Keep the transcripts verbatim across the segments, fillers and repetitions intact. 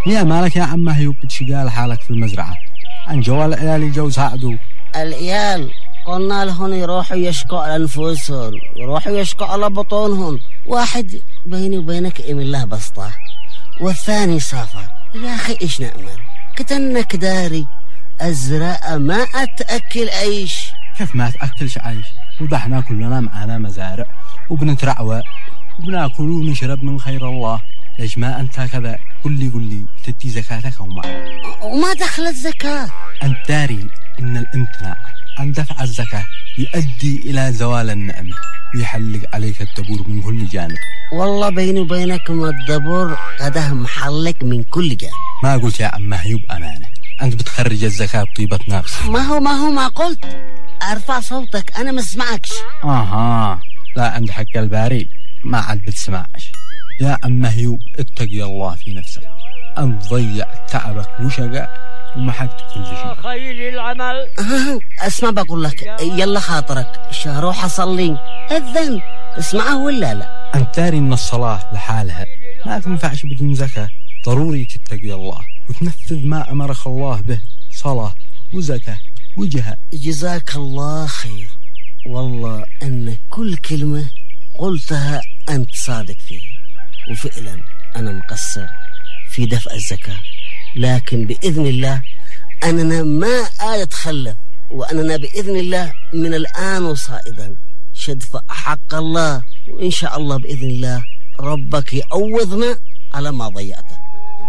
يا مالك يا عم هيوب بتشقال حالك في المزرعة؟ عن جوال العيال جو ساعدوا. العيال قلنا لهم يروحوا يشكوا على أنفسهم، يروحوا يشكوا على بطونهم. واحد بيني وبينك إم الله بسطة، والثاني سافر. يا أخي إيش نأمل؟ كتنك داري أزرع ما أتأكل عيش. كيف ما تأكلش عيش؟ وضحنا كلنا معانا مزارع وبنترعوى وبناكل ونشرب من خير الله. ليش ما أنت كذا؟ قل لي قل لي تتي زكاتك وما وما دخلت زكاة؟ أنت داري إن الامتناع عن دفع الزكاة يؤدي إلى زوال النعمة ويحلق عليك الدبور من كل جانب. والله بيني وبينك ما الدبور قده محلق من كل جانب. ما قلت يا عم هيوب أمانة، أنت بتخرج الزكاة بطيبة نفس. ما هو ما هو ما قلت أرفع صوتك أنا ما اسمعكش. آها لا، عند حق الباري ما عاد بتسمعش. يا عم هيوب اتقي الله في نفسك، أنت ضيع تعبك وشقة ومحقت كل شيء. خير العمل. اسمع بقول لك يلا خاطرك شهروح أصلي أذن اسمعه ولا لا؟ أنت داري إن الصلاة لحالها ما تنفعش بدون زكاة. ضروري تتقي الله وتنفذ ما أمرك الله به، صلاة وزكاة وجهاد. جزاك الله خير، والله أن كل كلمة قلتها أنت صادق فيها، وفعلا أنا مقصر في دفع الزكاة، لكن بإذن الله أننا ما أتخلف، وأننا بإذن الله من الآن وصائدا شدفع حق الله، وإن شاء الله بإذن الله ربك يعوضنا على ما ضيعته.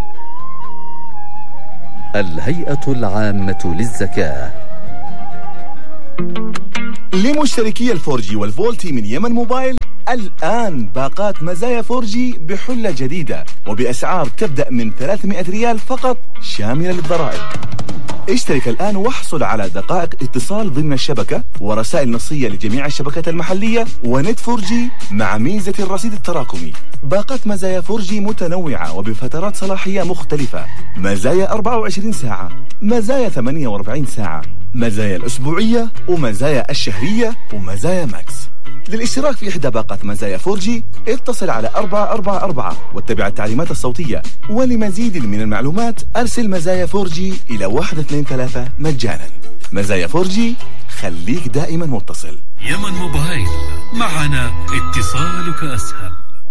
الهيئة العامة للزكاة. لمشتركي الفورجي والفولتي من يمن موبايل الآن باقات مزايا فورجي بحلة جديدة وبأسعار تبدأ من ثلاثمائة ريال فقط شاملة للضرائب. اشترك الآن واحصل على دقائق اتصال ضمن الشبكة ورسائل نصية لجميع الشبكات المحلية ونت فورجي مع ميزة الرصيد التراكمي. باقات مزايا فورجي متنوعة وبفترات صلاحية مختلفة، مزايا أربعة وعشرين ساعة، مزايا ثمانية وأربعين ساعة، مزايا الأسبوعية ومزايا الشهرية ومزايا ماكس. للاشتراك في إحدى باقات مزايا فورجي اتصل على أربعة أربعة أربعة واتبع التعليمات الصوتية، ولمزيد من المعلومات أرسل مزايا فورجي إلى واحد اثنين ثلاثة مجانا. مزايا فورجي، خليك دائما متصل. يمن موبايل، معنا اتصالك أسهل.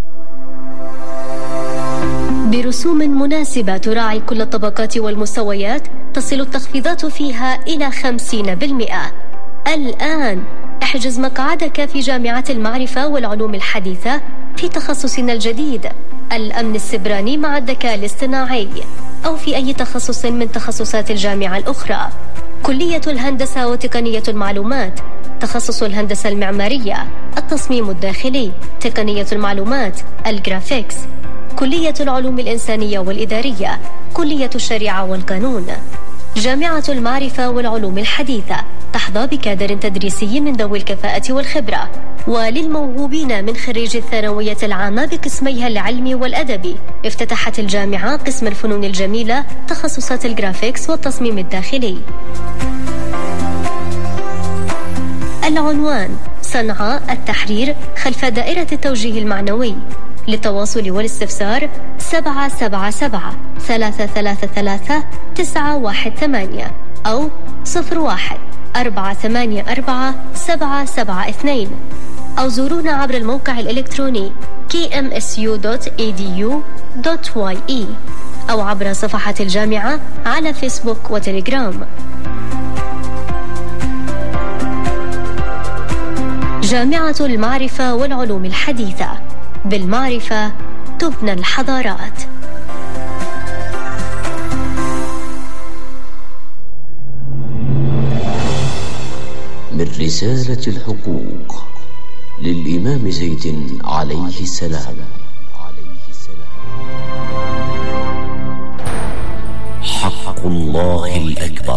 برسوم مناسبة تراعي كل الطبقات والمستويات، تصل التخفيضات فيها إلى خمسين بالمئة. الآن احجز مقعدك في جامعة المعرفة والعلوم الحديثة في تخصصنا الجديد الأمن السبراني مع الذكاء الاصطناعي، أو في أي تخصص من تخصصات الجامعة الأخرى. كلية الهندسة وتقنية المعلومات، تخصص الهندسة المعمارية، التصميم الداخلي، تقنية المعلومات، الجرافيكس. كلية العلوم الإنسانية والإدارية، كلية الشريعة والقانون. جامعة المعرفة والعلوم الحديثة تحظى بكادر تدريسي من ذوي الكفاءة والخبرة. وللموهوبين من خريج الثانوية العامة بقسميها العلمي والأدبي، افتتحت الجامعة قسم الفنون الجميلة، تخصصات الجرافيكس والتصميم الداخلي. العنوان: صنعاء التحرير خلف دائرة التوجيه المعنوي. للتواصل والاستفسار سبعة سبعة سبعة ثلاثة ثلاثة ثلاثة تسعة واحد ثمانية أو صفر واحد أربعة ثمانية أربعة سبعة سبعة اثنين، أو زورونا عبر الموقع الإلكتروني كي إم إس يو دوت إي دي يو دوت واي إي أو عبر صفحة الجامعة على فيسبوك وتليجرام. جامعة المعرفة والعلوم الحديثة، بالمعرفة تبنى الحضارات. من رسالة الحقوق للإمام زيد عليه السلام. حق الله الأكبر.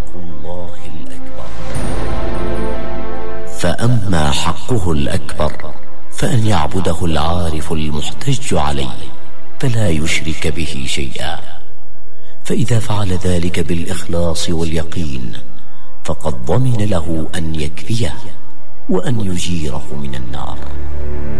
فأما حقه الأكبر فأن يعبده العارف المحتج عليه فلا يشرك به شيئا، فإذا فعل ذلك بالإخلاص واليقين فقد ضمن له أن يكفيه وأن يجيره من النار.